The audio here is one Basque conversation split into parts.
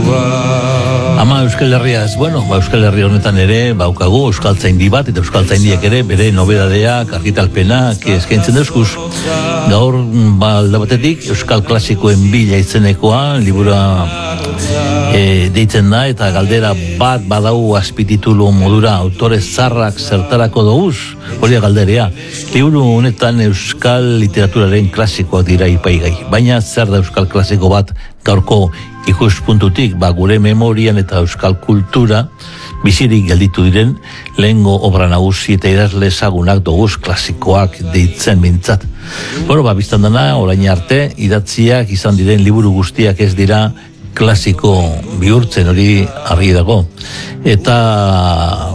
Ama Euskal Herriaz, Euskal Herri honetan ere baukagu euskaltzaindi bat, eta euskaltzaindiek ere bere nobedadeak, argitalpenak eskaintzen dezkuz. Gaur alde batetik Euskal Klasikoen bila izenekoa liburua deitzen da, eta galdera bat badau azpititulu modura autore zarrak zertarako doguz, hori galderea. Liburu honetan Euskal literaturaren klasikoak dira ipaigai, baina zer da Euskal Klasiko bat gaurko ikuspuntutik, gure memorian eta euskal kultura bizirik gelditu diren lehengo obra nagusi eta idazle ezagunak doguz klasikoak deitzen mintzat. Biztan dana, orain arte, idatziak izan diren liburu guztiak ez dira klasiko bihurtzen, hori argi dago. Eta,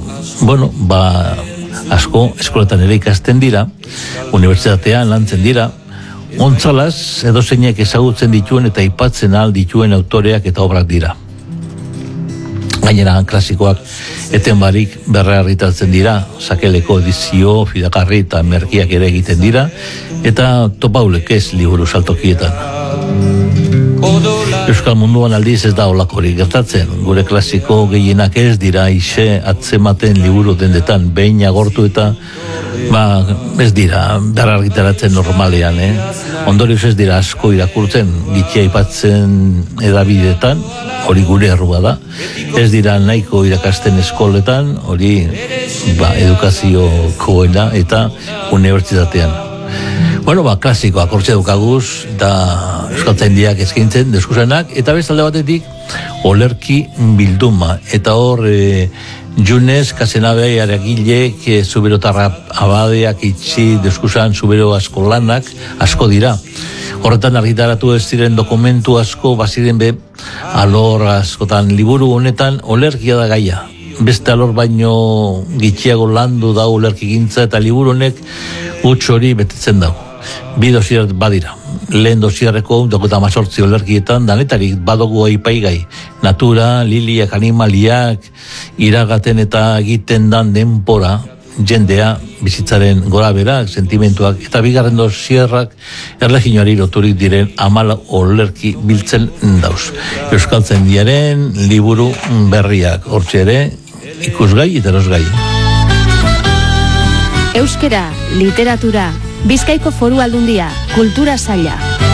asko eskoletan ere ikasten dira, unibertsitatean lantzen dira, Gontzalaz, edozeinek ezagutzen dituen eta aipatzen ahal dituen autoreak eta obrak dira. Gainera, klasikoak eten barik berrarritatzen dira, Sakeleko edizio, Fidakarri eta Merkiak ere egiten dira, eta topaulek ez liburu saltokietan. Euskal munduan aldiz ez da olakorik gertatzen, gure klasiko gehienak ez dira ise atzematen liburu dendetan, behin agortu eta ez dira berrargitaratzen normalean, Ondorioz ez dira asko irakurtzen, gitxia aipatzen edabidetan, hori gure errua da, ez dira nahiko irakasten eskoletan, hori edukazio koena eta unibertsitatean. Klasikoak hortxe dukaguz, eta euskaltzaindiak eskaintzen deskusanak, eta bestalde batetik olerki bilduma, eta hor Junez, Kasenabe, Aragilek, Zuberotarra abadeak itxi deskusan Zubero asko lanak, asko dira. Horretan argitaratu ez ziren dokumentu asko, baziren alor askotan liburu honetan olerkia da gaia. Beste alor baino gitxiago landu da olerki gintza, eta liburu honek huts hori betetzen dago. Bi dosier badira. Lehen dosierreko 28 olerkietan danetarik badogu aipaigai. Natura, liliak, animaliak, iragaten eta egiten dan denpora, jendea, bizitzaren goraberak, sentimentuak, eta bigarren dosierrak erleginoari loturik diren 14 olerki biltzen dauz. Euskaltzaindiaren liburu berriak, hortxe ere, ikusgai eta erosgai. Euskera, literatura, Bizkaiko Foru Aldundia, Kultura Saila.